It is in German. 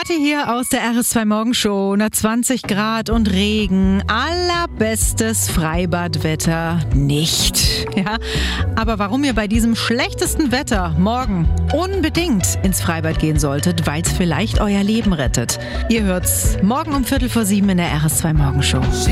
Kathi hier aus der RS2 Morgenshow. 120 Grad und Regen. Allerbestes Freibadwetter nicht. Ja, aber warum ihr bei diesem schlechtesten Wetter morgen unbedingt ins Freibad gehen solltet, weil es vielleicht euer Leben rettet. Ihr hört's morgen um 6:45 in der RS2 Morgenshow.